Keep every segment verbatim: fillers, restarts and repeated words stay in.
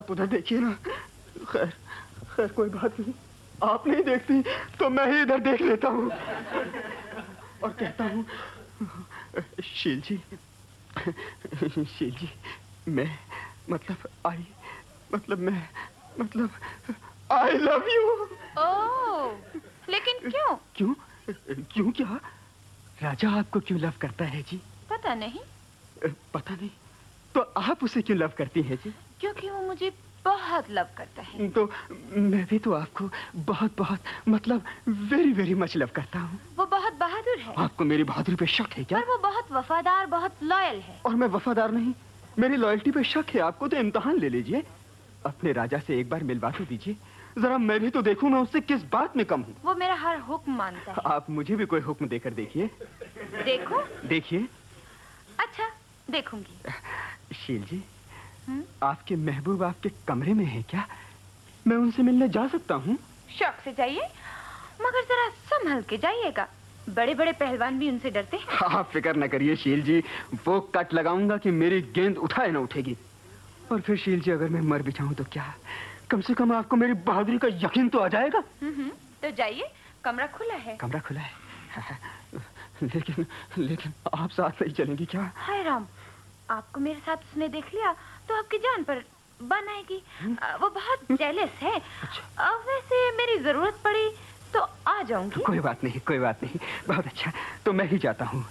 आप उधर देखिए ना। खैर खैर कोई बात नहीं, आप नहीं देखती तो मैं ही इधर देख लेता हूँ और कहता हूँ, शील जी, शील जी, मैं मतलब आई मतलब मैं मतलब आई लव यू। ओह, लेकिन क्यों? क्यों? क्यों क्या? राजा आपको क्यों लव करता है जी? पता नहीं। पता नहीं? तो आप उसे क्यों लव करती हैं जी? क्योंकि वो मुझे बहुत लव करता है। तो मैं भी तो आपको बहुत बहुत मतलब वेरी वेरी मच लव करता हूँ। वो बहुत बहादुर है। आपको मेरी बहादुरी पे शक है क्या? पर वो बहुत वफादार, बहुत लॉयल है। और मैं वफादार नहीं? मेरी लॉयल्टी पे शक है आपको तो इम्तिहान ले लीजिए। अपने राजा से एक बार मिलवा तो दीजिए, जरा मैं भी तो देखूं मैं उससे किस बात में कम हूँ। वो मेरा हर हुक्म मानता है। आप मुझे भी कोई हुक्म देकर देखिए। देखो? देखिए। अच्छा, देखूंगी। शील जी, हुँ? आपके महबूब आपके कमरे में है क्या? मैं उनसे मिलने जा सकता हूँ? शौक से जाइए, मगर जरा संभल के जाइएगा। बड़े बड़े पहलवान भी उनसे डरते हैं। आप फिक्र न करिए शील जी, वो कट लगाऊंगा कि मेरी गेंद उठाए न उठेगी। और फिर शील जी, अगर मैं मर भी जाऊं तो क्या, कम से कम आपको मेरी बहादुरी का यकीन तो आ जाएगा। हम्म, तो जाइए, कमरा खुला है। कमरा खुला है? लेकिन लेकिन आप साथ नहीं चलेंगी क्या? हाय राम, आपको मेरे साथ उसने देख लिया तो आपकी जान पर बन आएगी। वो बहुत जेलस है। अच्छा। वैसे मेरी जरूरत पड़ी तो आ जाऊंगी। कोई बात नहीं, कोई बात नहीं, बहुत अच्छा, तो मैं ही जाता हूँ।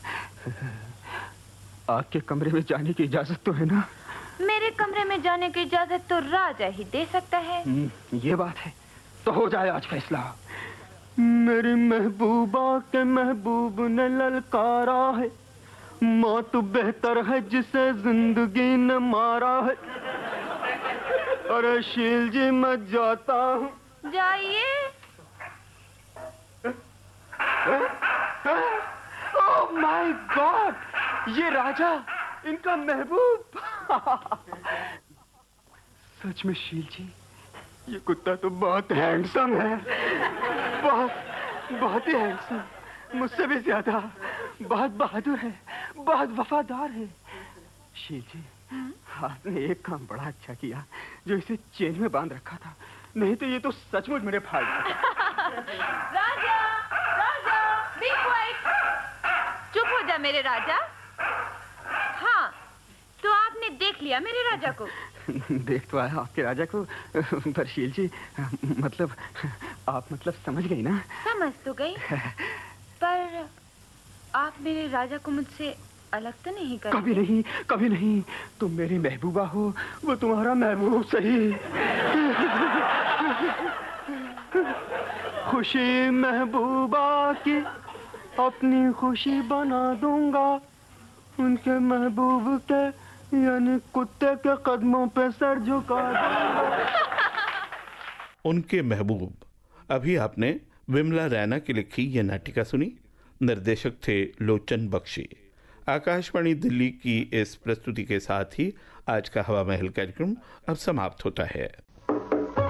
आपके कमरे में जाने की इजाजत तो है ना? मेरे कमरे में जाने की इजाजत तो राजा ही दे सकता है। ये बात है, तो हो जाए आज फैसला। मेरी महबूबा के महबूब ने ललकारा है, मौत बेहतर है जिसे जिंदगी ने मारा है। अरे शील जी, मैं जाता हूँ। जाइए। ओह माय गॉड, ये राजा, इनका महबूब। सच में शील जी, ये कुत्ता तो बहुत हैंडसम है, बहुत बहुत ही हैंडसम, मुझसे भी ज्यादा। बहुत बहादुर है, बहुत वफादार है। शील जी, आपने एक काम बड़ा अच्छा किया जो इसे चेन में बांध रखा था, नहीं तो ये तो सचमुच मेरे फाड़ राजा, राजा, बी क्वाइट। चुप हो जा मेरे राजा। हाँ, तो आपने देख लिया मेरे राजा को? देख तो आया आपके राजा को, पर शील जी, मतलब आप मतलब समझ गई ना? समझ तो गई, पर आप मेरे राजा को मुझसे अलग तो नहीं कर? कभी नहीं, कभी नहीं। तुम मेरी महबूबा हो, वो तुम्हारा महबूब सही। खुशी महबूबा की अपनी खुशी बना दूंगा, उनके महबूब के यानी कुत्ते के कदमों पे सर झुका दूंगा। उनके महबूब। अभी आपने विमला रैना की लिखी यह नाटिका सुनी। निर्देशक थे लोचन बख्शी। आकाशवाणी दिल्ली की इस प्रस्तुति के साथ ही आज का हवा महल कार्यक्रम अब समाप्त होता है।